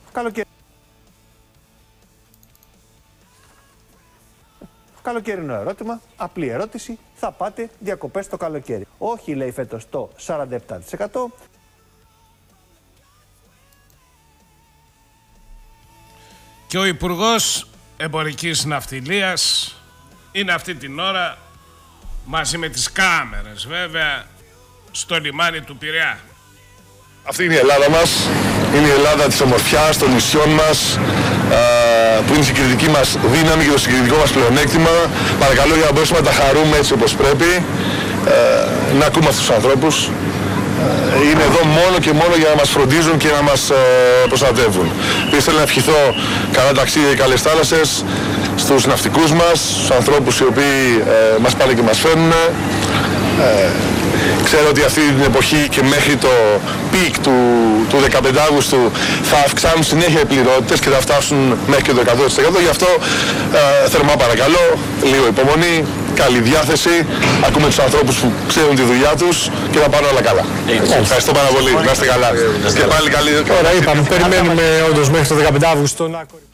Καλοκαιρινό ερώτημα, απλή ερώτηση, θα πάτε διακοπές το καλοκαίρι? Όχι, λέει φέτος το 47%. Και ο Υπουργός Εμπορικής Ναυτιλίας είναι αυτή την ώρα μαζί με τις κάμερες βέβαια στο λιμάνι του Πειραιά. Αυτή είναι η Ελλάδα μας, είναι η Ελλάδα της ομορφιάς, των νησιών μας, που είναι η συγκριτική μας δύναμη και το συγκριτικό μας πλεονέκτημα. Παρακαλώ, για να μπορέσουμε να τα χαρούμε έτσι όπως πρέπει, να ακούμε αυτούς τους ανθρώπους. Είναι εδώ μόνο και μόνο για να μας φροντίζουν και να μας προστατεύουν. Επίσης θέλω να ευχηθώ καλά ταξίδια και καλές θάλασσες στους ναυτικούς μας, στους ανθρώπους οι οποίοι μας πάνε και μας φέρνουν. Ξέρω ότι αυτή την εποχή και μέχρι το πικ του 15 Αύγουστου θα αυξάνουν συνέχεια οι πληρότητες και θα φτάσουν μέχρι και το 100%. Γι' αυτό θερμά παρακαλώ, λίγο υπομονή, καλή διάθεση, ακούμε τους ανθρώπους που ξέρουν τη δουλειά τους και θα πάνε όλα καλά. Ευχαριστώ πάρα πολύ, να είστε καλά. Και πάλι καλή. Τώρα είπαμε, περιμένουμε όντως μέχρι το 15 Αύγουστο να